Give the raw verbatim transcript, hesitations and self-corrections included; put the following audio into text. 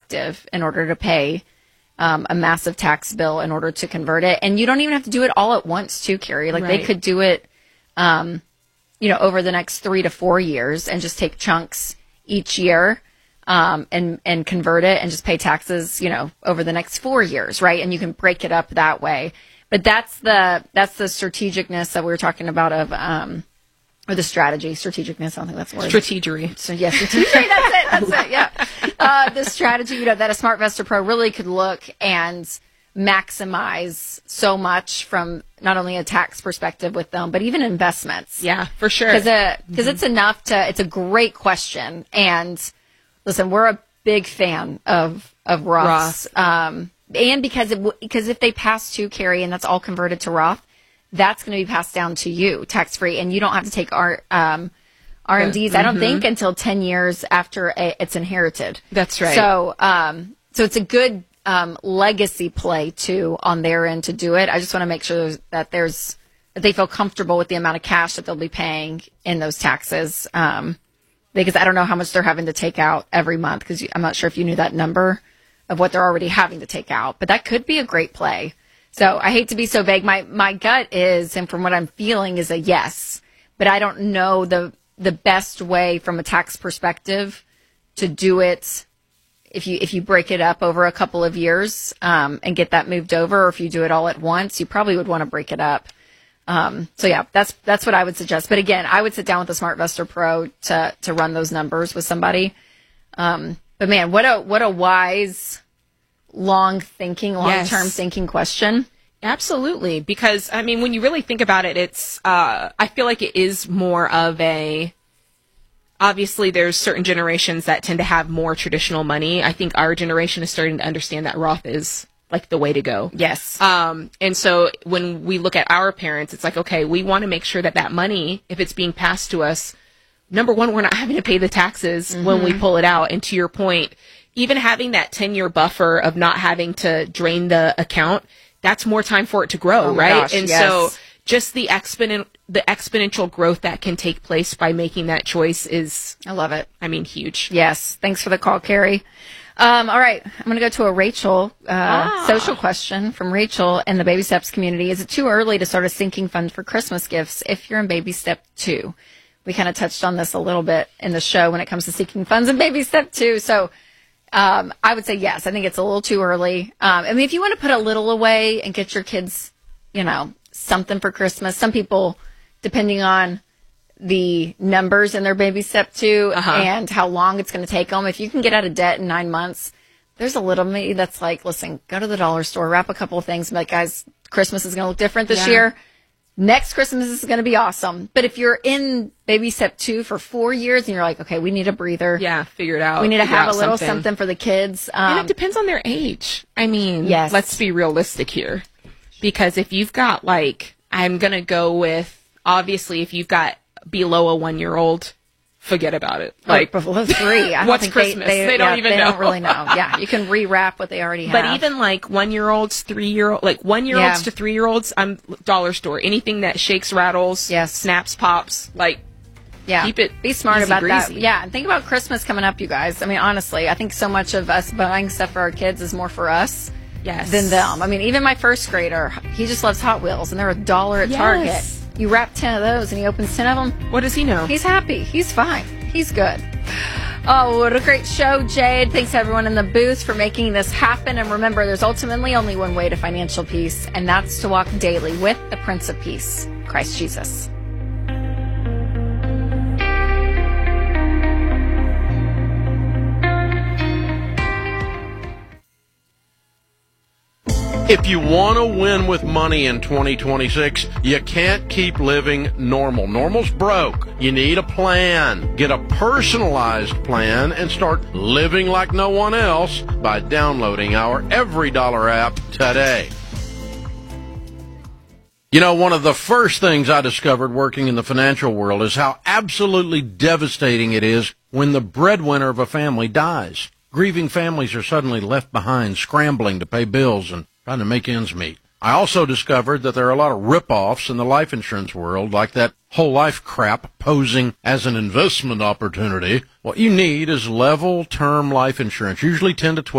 productive in order to pay um, a massive tax bill in order to convert it. And you don't even have to do it all at once too, Carrie. Like Right. they could do it, um, you know, over the next three to four years and just take chunks each year. Um, and, and convert it and just pay taxes, you know, over the next four years, right? And you can break it up that way. But that's the, that's the strategicness that we were talking about of, um, or the strategy, strategicness, I don't think that's the word. Strategery. So yes, strategy, that's it, that's it, yeah. Uh, the strategy, you know, that a SmartVestor Pro really could look and maximize so much from not only a tax perspective with them, but even investments. Yeah, for sure. Because uh, mm-hmm. it's enough to, it's a great question. And listen, we're a big fan of of Roths, Roth. um, and because it, because if they pass to Carrie and that's all converted to Roth, that's going to be passed down to you tax free, and you don't have to take our um, R M Ds. Mm-hmm. I don't think until ten years after a, it's inherited. That's right. So um, so it's a good um, legacy play too on their end to do it. I just want to make sure that there's that they feel comfortable with the amount of cash that they'll be paying in those taxes. Um, Because I don't know how much they're having to take out every month, because I'm not sure if you knew that number of what they're already having to take out. But that could be a great play. So I hate to be so vague. My my gut is, and from what I'm feeling, is a yes. But I don't know the the best way from a tax perspective to do it if you if you break it up over a couple of years um, and get that moved over, or if you do it all at once, you probably would want to break it up. Um, so yeah, that's, that's what I would suggest. But again, I would sit down with the SmartVestor Pro to, to run those numbers with somebody. Um, but man, what a, what a wise, long thinking, long term yes. thinking question. Absolutely. Because I mean, when you really think about it, it's, uh, I feel like it is more of a, obviously there's certain generations that tend to have more traditional money. I think our generation is starting to understand that Roth is like the way to go. Yes. Um, and so when we look at our parents, it's like, okay, we want to make sure that that money, if it's being passed to us, number one, we're not having to pay the taxes mm-hmm. when we pull it out. And to your point, even having that ten year buffer of not having to drain the account, that's more time for it to grow, oh right? Gosh, and yes. so just the exponent, the exponential growth that can take place by making that choice is, I love it. I mean, huge. Yes. Thanks for the call, Carrie. Um, all right. I'm going to go to a Rachel uh, ah. social question from Rachel in the Baby Steps community. Is it too early to start a sinking fund for Christmas gifts if you're in Baby Step two? We kind of touched on this a little bit in the show when it comes to sinking funds in Baby Step two. So um, I would say yes. I think it's a little too early. Um, I mean, if you want to put a little away and get your kids, you know, something for Christmas, some people, depending on the numbers in their Baby Step two uh-huh. and how long it's going to take them. If you can get out of debt in nine months, there's a little me that's like, listen, go to the dollar store, wrap a couple of things, and be like, guys, Christmas is going to look different this yeah. year. Next Christmas is going to be awesome. But if you're in Baby Step two for four years and you're like, okay, we need a breather. Yeah, figure it out. We need to figure have a little something. something for the kids. Um, and it depends on their age. I mean, yes. let's be realistic here. Because if you've got like, I'm going to go with, obviously, if you've got below a one-year-old, forget about it. Like, oh, below three. I don't what's think Christmas? They, they, they don't yeah, even they know. They don't really know. Yeah, you can rewrap what they already have. But even like one-year-olds, three-year-old, like one-year-olds yeah. to three-year-olds, I'm dollar store. Anything that shakes, rattles, yes. snaps, pops, like, yeah. keep it Be smart easy about breezy. that. Yeah, and think about Christmas coming up, you guys. I mean, honestly, I think so much of us buying stuff for our kids is more for us yes. than them. I mean, even my first grader, he just loves Hot Wheels, and they're a dollar at yes. Target. You wrap ten of those, and he opens ten of them. What does he know? He's happy. He's fine. He's good. Oh, what a great show, Jade. Thanks, everyone in the booth, for making this happen. And remember, there's ultimately only one way to financial peace, and that's to walk daily with the Prince of Peace, Christ Jesus. If you want to win with money in twenty twenty-six, you can't keep living normal. Normal's broke. You need a plan. Get a personalized plan and start living like no one else by downloading our Every Dollar app today. You know, one of the first things I discovered working in the financial world is how absolutely devastating it is when the breadwinner of a family dies. Grieving families are suddenly left behind, scrambling to pay bills and trying to make ends meet. I also discovered that there are a lot of rip-offs in the life insurance world, like that whole life crap posing as an investment opportunity. What you need is level term life insurance, usually ten to twelve